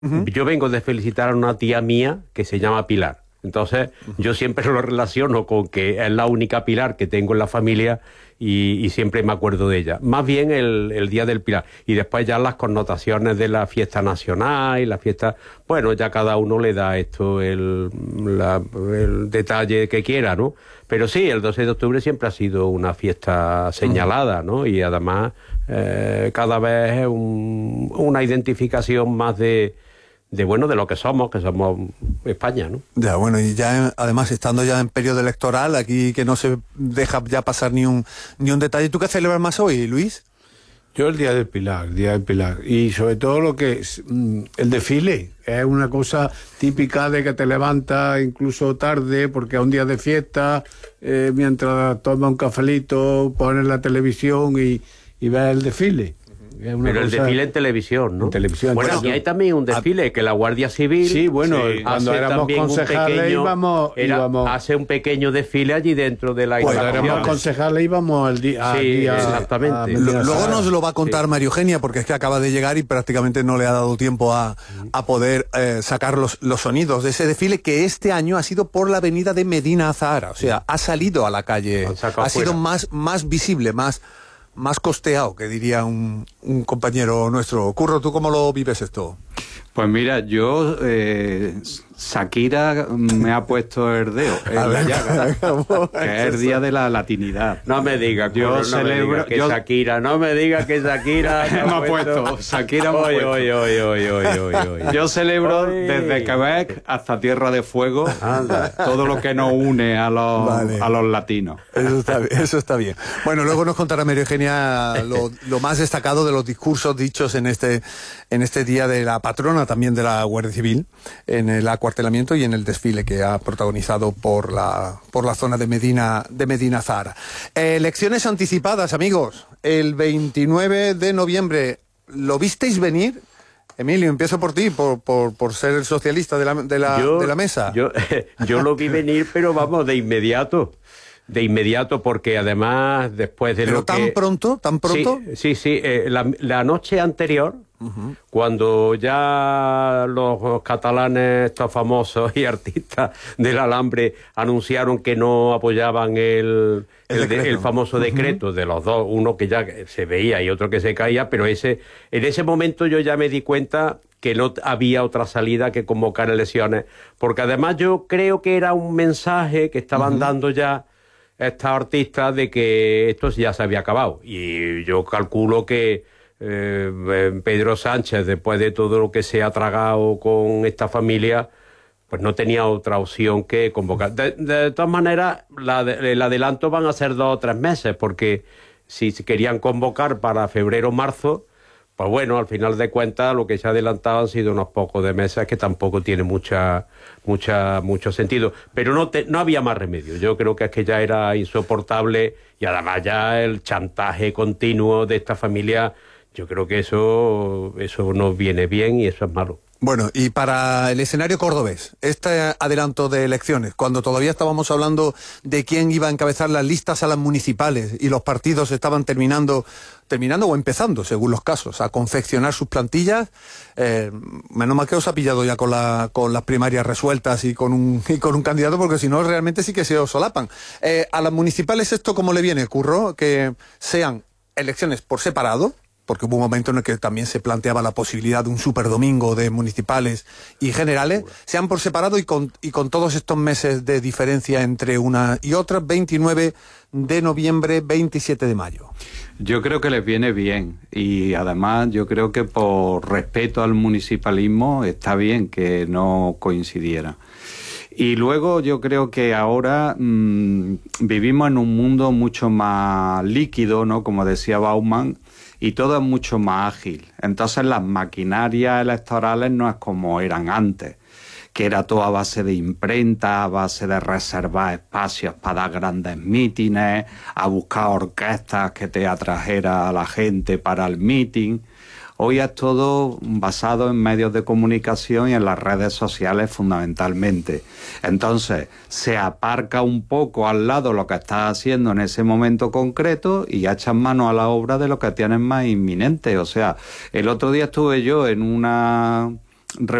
Yo vengo de felicitar a una tía mía que se llama Pilar. Entonces, yo siempre lo relaciono con que es la única Pilar que tengo en la familia y siempre me acuerdo de ella. Más bien el Día del Pilar. Y después ya las connotaciones de la fiesta nacional y la fiesta... Bueno, ya cada uno le da esto el detalle que quiera, ¿no? Pero sí, el 12 de octubre siempre ha sido una fiesta señalada, ¿no? Y además cada vez es una identificación más de lo que somos España, ¿no? Ya, bueno, y ya además estando ya en periodo electoral, aquí que no se deja ya pasar ni un detalle. ¿Tú qué celebras más hoy, Luis? Yo el Día del Pilar, y sobre todo lo que es el desfile, es una cosa típica de que te levantas incluso tarde porque es un día de fiesta, mientras tomas un cafelito, pones la televisión y ves el desfile. Pero el desfile en televisión, ¿no? En televisión. Bueno, aquí hay también un desfile que la Guardia Civil... Sí, bueno, cuando éramos concejales íbamos... Hace un pequeño desfile allí dentro de la instalación. Cuando éramos concejales íbamos al día... Sí, exactamente. Luego nos lo va a contar María Eugenia, porque es que acaba de llegar y prácticamente no le ha dado tiempo a poder sacar los sonidos de ese desfile, que este año ha sido por la avenida de Medina Azahara. O sea, ha salido a la calle, ha sido más visible, más costeado, que diría un compañero nuestro. Curro, ¿tú cómo lo vives esto? Pues mira, yo... Shakira me ha puesto el dedo en la llaga, que es el día de la latinidad. No me diga, yo celebro que Shakira, no me diga que Shakira me ha puesto. Shakira me ha puesto. Yo celebro desde Quebec hasta Tierra de Fuego todo lo que nos une a los latinos. Eso está bien. Bueno, luego nos contará María Eugenia lo más destacado de los discursos dichos en este día de la patrona también de la Guardia Civil, en el acuartelamiento y en el desfile que ha protagonizado por la zona de Medina Azahara. Elecciones anticipadas, amigos. El 29 de noviembre, ¿lo visteis venir? Emilio, empiezo por ti, por ser el socialista de la mesa. Yo lo vi venir, pero vamos, de inmediato. Porque además después de lo que... ¿Pero tan pronto? Sí. La noche anterior, cuando ya los catalanes, estos famosos y artistas del alambre, anunciaron que no apoyaban el famoso decreto de los dos, uno que ya se veía y otro que se caía, pero en ese momento yo ya me di cuenta que no había otra salida que convocar elecciones, porque además yo creo que era un mensaje que estaban dando ya estas artistas de que esto ya se había acabado. Y yo calculo que Pedro Sánchez, después de todo lo que se ha tragado con esta familia, pues no tenía otra opción que convocar. De todas maneras, el adelanto van a ser 2 o 3 meses, porque si querían convocar para febrero o marzo, pues bueno, al final de cuentas lo que se ha adelantado han sido unos pocos de meses, que tampoco tiene mucho sentido. Pero no había más remedio. Yo creo que es que ya era insoportable, y además ya el chantaje continuo de esta familia, yo creo que eso no viene bien y eso es malo. Bueno, y para el escenario cordobés, este adelanto de elecciones, cuando todavía estábamos hablando de quién iba a encabezar las listas a las municipales y los partidos estaban terminando o empezando, según los casos, a confeccionar sus plantillas, menos mal que os ha pillado ya con las primarias resueltas y con un candidato, porque si no realmente sí que se os solapan. A las municipales, ¿esto cómo le viene, Curro? Que sean elecciones por separado, porque hubo un momento en el que también se planteaba la posibilidad de un superdomingo de municipales y generales, sean por separado y con todos estos meses de diferencia entre una y otra, 29 de noviembre, 27 de mayo. Yo creo que les viene bien, y además yo creo que por respeto al municipalismo está bien que no coincidiera. Y luego yo creo que ahora vivimos en un mundo mucho más líquido, ¿no? Como decía Bauman, y todo es mucho más ágil. Entonces las maquinarias electorales no es como eran antes, que era todo a base de imprenta, a base de reservar espacios para dar grandes mítines, a buscar orquestas que te atrajera a la gente para el meeting. Hoy es todo basado en medios de comunicación y en las redes sociales fundamentalmente. Entonces, se aparca un poco al lado lo que estás haciendo en ese momento concreto y echas mano a la obra de lo que tienes más inminente. O sea, el otro día estuve yo en una